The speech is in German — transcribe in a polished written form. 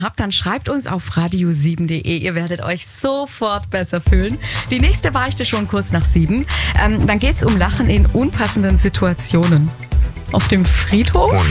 habt, dann schreibt uns auf radio7.de. Ihr werdet euch sofort besser fühlen. Die nächste Beichte schon kurz nach 7. Dann geht's um Lachen in unpassenden Situationen. Auf dem Friedhof?